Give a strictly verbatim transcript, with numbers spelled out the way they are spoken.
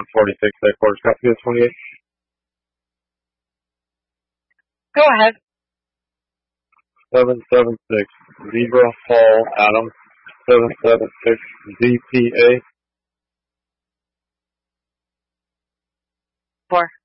one forty-six, headquarters, copy the twenty-eight. Go ahead. seven seven six, Zebra Hall, Adam. seven seven six, Z P A. Four.